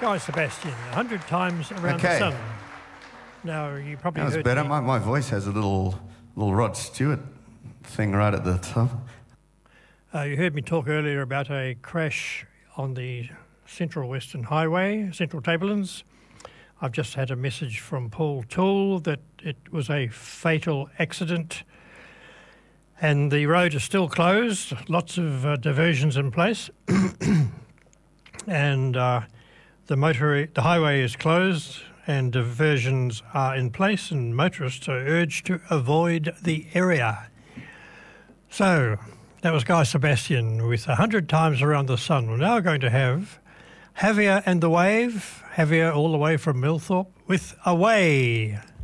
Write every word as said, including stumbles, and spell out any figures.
Guy Sebastian, a hundred times around Okay. the sun. Now, you probably That was heard better. me- My, my voice has a little little Rod Stewart thing right at the top. Uh, you heard me talk earlier about a crash on the Central Western Highway, Central Tablelands. I've just had a message from Paul Toole that it was a fatal accident and the road is still closed, lots of uh, diversions in place, and uh, the motor, the highway is closed and diversions are in place and motorists are urged to avoid the area. So, that was Guy Sebastian with a hundred times around the sun. We're now going to have Javier and the Wave, Javier all the way from Millthorpe with Away.